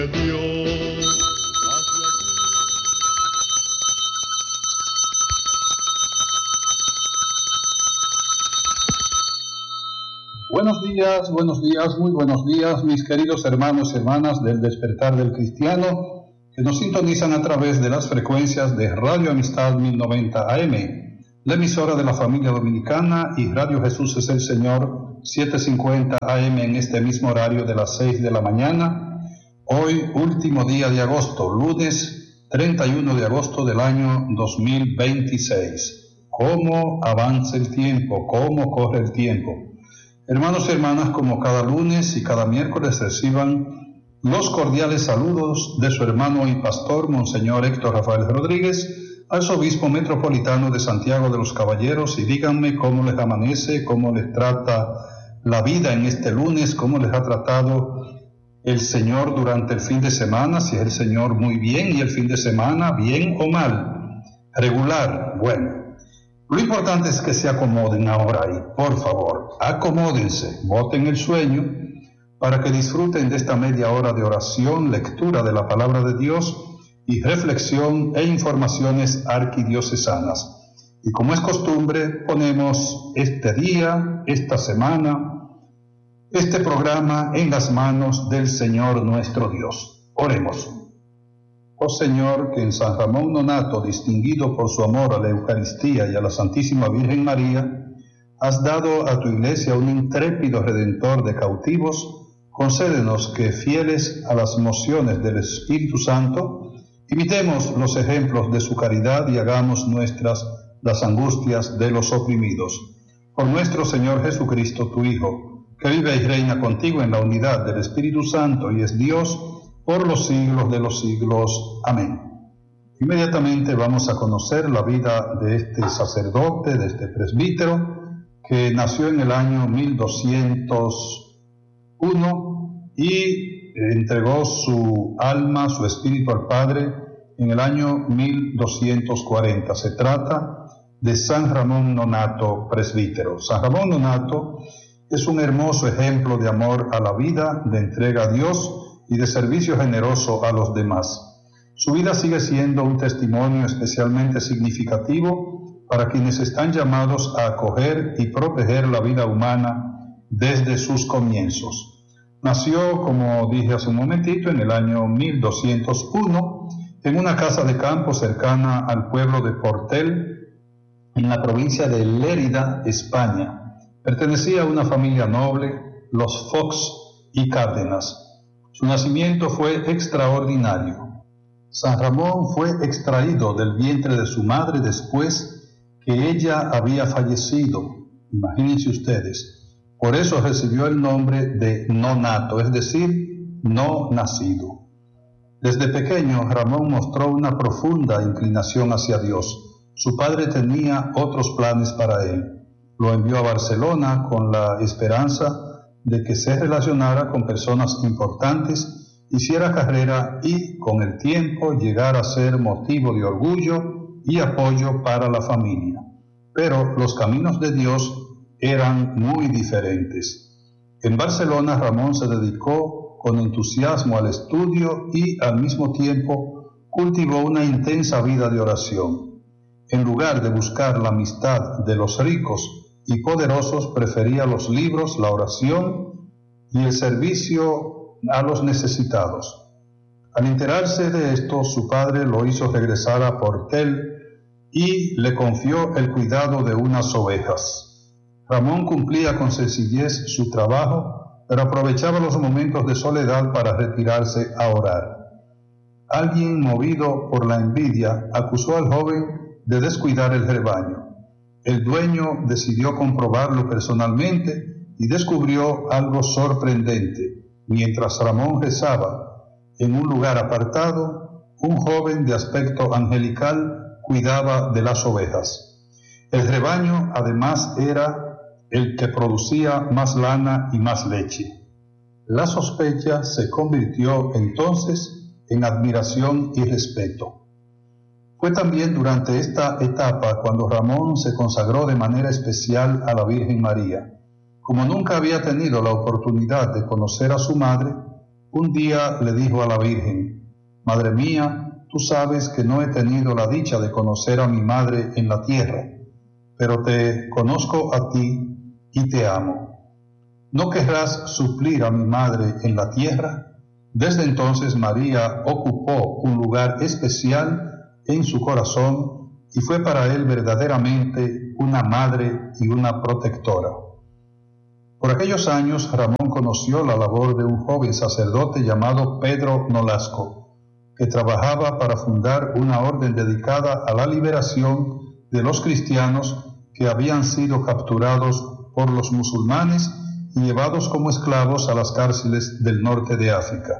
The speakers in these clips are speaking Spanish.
de Dios. Buenos días, muy buenos días, mis queridos hermanos y hermanas del Despertar del Cristiano, que nos sintonizan a través de las frecuencias de Radio Amistad 1090 AM, la emisora de la familia dominicana, y Radio Jesús es el Señor 750 AM en este mismo horario de las 6 de la mañana. Hoy, último día de agosto, lunes 31 de agosto del año 2026. ¿Cómo avanza el tiempo? ¿Cómo corre el tiempo? Hermanos y hermanas, como cada lunes y cada miércoles, reciban los cordiales saludos de su hermano y pastor, Monseñor Héctor Rafael Rodríguez, arzobispo metropolitano de Santiago de los Caballeros, y díganme cómo les amanece, cómo les trata la vida en este lunes, cómo les ha tratado el Señor durante el fin de semana, si es el Señor muy bien y el fin de semana bien o mal, regular, bueno. Lo importante es que se acomoden ahora ahí, por favor, acomódense, boten el sueño para que disfruten de esta media hora de oración, lectura de la palabra de Dios y reflexión e informaciones arquidiocesanas. Y como es costumbre, ponemos este día, esta semana, este programa en las manos del Señor nuestro Dios. Oremos. Oh Señor, que en San Ramón Nonato, distinguido por su amor a la Eucaristía y a la Santísima Virgen María, has dado a tu Iglesia un intrépido redentor de cautivos, concédenos que, fieles a las mociones del Espíritu Santo, imitemos los ejemplos de su caridad y hagamos nuestras las angustias de los oprimidos. Por nuestro Señor Jesucristo, tu Hijo, que vive y reina contigo en la unidad del Espíritu Santo y es Dios, por los siglos de los siglos. Amén. Inmediatamente vamos a conocer la vida de este sacerdote, de este presbítero, que nació en el año 1201 y entregó su alma, su espíritu al Padre en el año 1240. Se trata de San Ramón Nonato, presbítero. San Ramón Nonato es un hermoso ejemplo de amor a la vida, de entrega a Dios y de servicio generoso a los demás. Su vida sigue siendo un testimonio especialmente significativo para quienes están llamados a acoger y proteger la vida humana desde sus comienzos. Nació, como dije hace un momentito, en el año 1201 en una casa de campo cercana al pueblo de Portel, en la provincia de Lérida, España. Pertenecía a una familia noble, los Fox y Cárdenas. Su nacimiento fue extraordinario. San Ramón fue extraído del vientre de su madre después que ella había fallecido. Imagínense ustedes. Por eso recibió el nombre de nonato, es decir, no nacido. Desde pequeño, Ramón mostró una profunda inclinación hacia Dios. Su padre tenía otros planes para él. Lo envió a Barcelona con la esperanza de que se relacionara con personas importantes, hiciera carrera y, con el tiempo, llegara a ser motivo de orgullo y apoyo para la familia. Pero los caminos de Dios eran muy diferentes. En Barcelona, Ramón se dedicó con entusiasmo al estudio y, al mismo tiempo, cultivó una intensa vida de oración. En lugar de buscar la amistad de los ricos y poderosos, prefería los libros, la oración y el servicio a los necesitados. Al enterarse de esto, su padre lo hizo regresar a Portel y le confió el cuidado de unas ovejas. Ramón cumplía con sencillez su trabajo, pero aprovechaba los momentos de soledad para retirarse a orar. Alguien, movido por la envidia, acusó al joven de descuidar el rebaño. El dueño decidió comprobarlo personalmente y descubrió algo sorprendente. Mientras Ramón rezaba en un lugar apartado, un joven de aspecto angelical cuidaba de las ovejas. El rebaño, además, era el que producía más lana y más leche. La sospecha se convirtió entonces en admiración y respeto. Fue también durante esta etapa cuando Ramón se consagró de manera especial a la Virgen María. Como nunca había tenido la oportunidad de conocer a su madre, un día le dijo a la Virgen: «Madre mía, tú sabes que no he tenido la dicha de conocer a mi madre en la tierra, pero te conozco a ti y te amo. ¿No querrás suplir a mi madre en la tierra?». Desde entonces María ocupó un lugar especial en su corazón y fue para él verdaderamente una madre y una protectora. Por aquellos años Ramón conoció la labor de un joven sacerdote llamado Pedro Nolasco, que trabajaba para fundar una orden dedicada a la liberación de los cristianos que habían sido capturados por los musulmanes y llevados como esclavos a las cárceles del norte de África.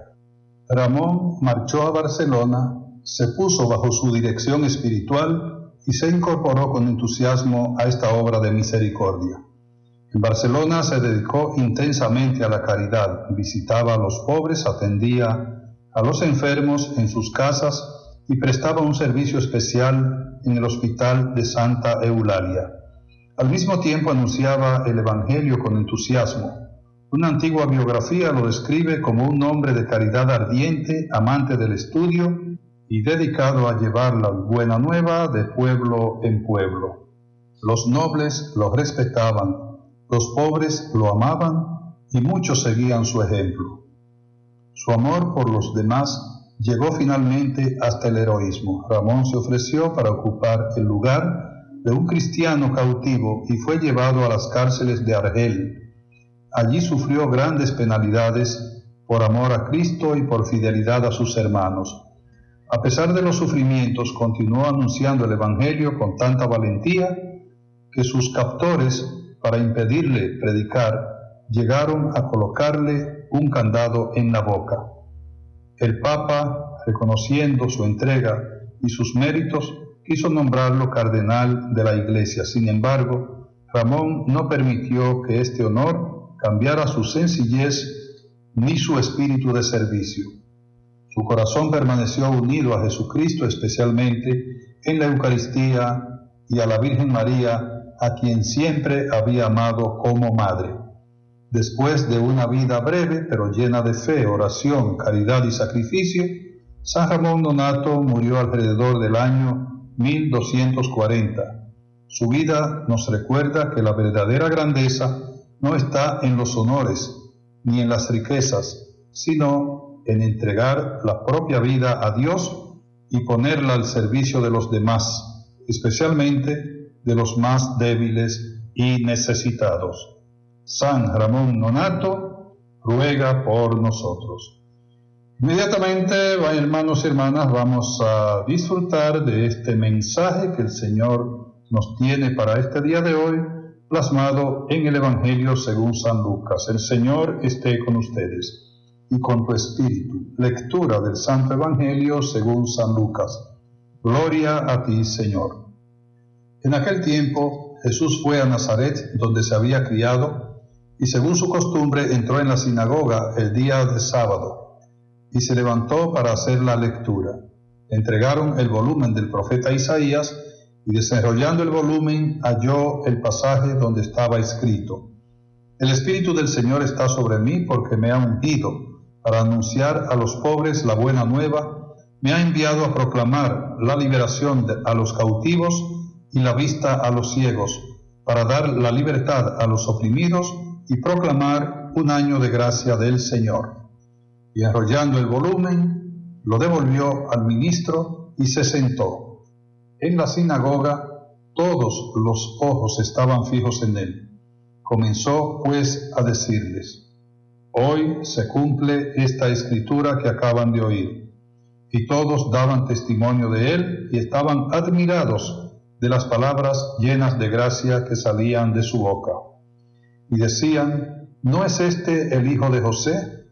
Ramón marchó a Barcelona, se puso bajo su dirección espiritual y se incorporó con entusiasmo a esta obra de misericordia. En Barcelona se dedicó intensamente a la caridad, visitaba a los pobres, atendía a los enfermos en sus casas y prestaba un servicio especial en el hospital de Santa Eulalia. Al mismo tiempo anunciaba el Evangelio con entusiasmo. Una antigua biografía lo describe como un hombre de caridad ardiente, amante del estudio y dedicado a llevar la buena nueva de pueblo en pueblo. Los nobles lo respetaban, los pobres lo amaban y muchos seguían su ejemplo. Su amor por los demás llegó finalmente hasta el heroísmo. Ramón se ofreció para ocupar el lugar de un cristiano cautivo y fue llevado a las cárceles de Argel. Allí sufrió grandes penalidades por amor a Cristo y por fidelidad a sus hermanos. A pesar de los sufrimientos, continuó anunciando el Evangelio con tanta valentía que sus captores, para impedirle predicar, llegaron a colocarle un candado en la boca. El Papa, reconociendo su entrega y sus méritos, quiso nombrarlo cardenal de la Iglesia. Sin embargo, Ramón no permitió que este honor cambiara su sencillez ni su espíritu de servicio. Su corazón permaneció unido a Jesucristo, especialmente en la Eucaristía, y a la Virgen María, a quien siempre había amado como madre. Después de una vida breve, pero llena de fe, oración, caridad y sacrificio, San Ramón Nonnato murió alrededor del año 1240. Su vida nos recuerda que la verdadera grandeza no está en los honores ni en las riquezas, sino en entregar la propia vida a Dios y ponerla al servicio de los demás, especialmente de los más débiles y necesitados. San Ramón Nonnato ruega por nosotros. Inmediatamente, hermanos y hermanas, vamos a disfrutar de este mensaje que el Señor nos tiene para este día de hoy, plasmado en el Evangelio según San Lucas. El Señor esté con ustedes y con tu espíritu. Lectura del Santo Evangelio según San Lucas. Gloria a ti, Señor. En aquel tiempo Jesús fue a Nazaret, donde se había criado, y según su costumbre entró en la sinagoga el día de sábado, y se levantó para hacer la lectura. Le entregaron el volumen del profeta Isaías, y desenrollando el volumen halló el pasaje donde estaba escrito: El Espíritu del Señor está sobre mí, porque me ha ungido para anunciar a los pobres la buena nueva, me ha enviado a proclamar la liberación a los cautivos y la vista a los ciegos, para dar la libertad a los oprimidos y proclamar un año de gracia del Señor. Y enrollando el volumen, lo devolvió al ministro y se sentó. En la sinagoga todos los ojos estaban fijos en él. Comenzó pues a decirles: Hoy se cumple esta escritura que acaban de oír. Y todos daban testimonio de él y estaban admirados de las palabras llenas de gracia que salían de su boca. Y decían: ¿No es este el hijo de José?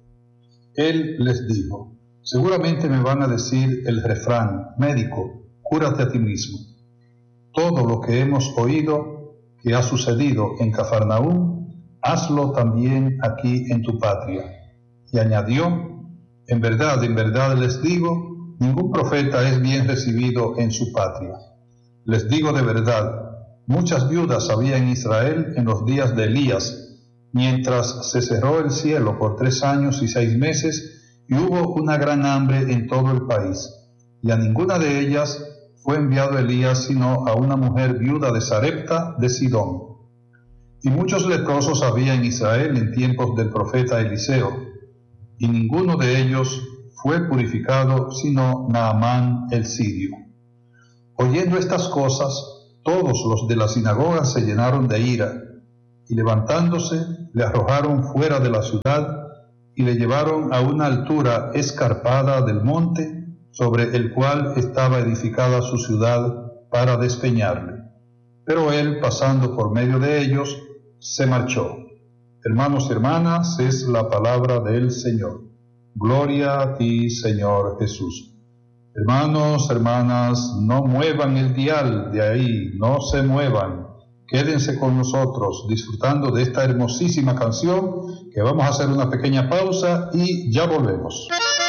Él les dijo: Seguramente me van a decir el refrán: Médico, cúrate a ti mismo. Todo lo que hemos oído que ha sucedido en Cafarnaúm, hazlo también aquí en tu patria. Y añadió: en verdad les digo, ningún profeta es bien recibido en su patria. Les digo de verdad, muchas viudas había en Israel en los días de Elías, mientras se cerró el cielo por 3 años y 6 meses, y hubo una gran hambre en todo el país, y a ninguna de ellas fue enviado Elías sino a una mujer viuda de Sarepta de Sidón. Y muchos leprosos había en Israel en tiempos del profeta Eliseo, y ninguno de ellos fue purificado sino Naamán el sirio. Oyendo estas cosas, todos los de la sinagoga se llenaron de ira, y levantándose, le arrojaron fuera de la ciudad, y le llevaron a una altura escarpada del monte, sobre el cual estaba edificada su ciudad, para despeñarle. Pero él, pasando por medio de ellos, se marchó. Hermanos y hermanas, es la palabra del Señor. Gloria a ti, Señor Jesús. Hermanos, hermanas, no muevan el dial de ahí, no se muevan. Quédense con nosotros disfrutando de esta hermosísima canción, que vamos a hacer una pequeña pausa y ya volvemos.